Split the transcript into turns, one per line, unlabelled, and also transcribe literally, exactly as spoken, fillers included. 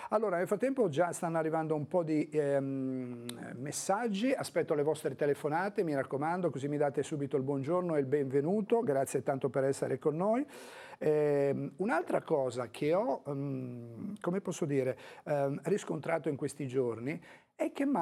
Allora, nel frattempo già stanno arrivando un po' di ehm, messaggi, aspetto le vostre telefonate, mi raccomando, così mi date subito il buongiorno e il benvenuto, grazie tanto per essere con noi. Eh, un'altra cosa che ho, um, come posso dire, um, riscontrato in questi giorni è che